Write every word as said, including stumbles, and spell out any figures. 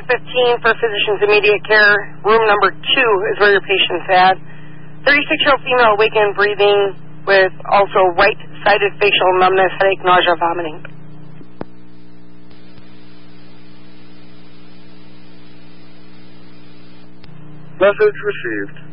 to fifteen for physician's immediate care. Room number two is where your patient's at. thirty-six-year-old female awakened breathing with also right-sided facial numbness, headache, nausea, vomiting. Message received.